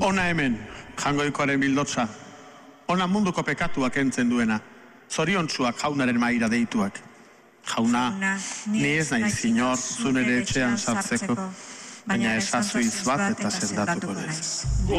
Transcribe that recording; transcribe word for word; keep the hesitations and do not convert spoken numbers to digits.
Ona hemen, jangoikoaren bildotsa. Ona munduko pekatuak entzen duena. Zoriontsuak jaunaren maira deituak. Jauna, ni ez naiz inor zunere etxean sartzeko, baina esazuiz bat eta sendatuko naiz.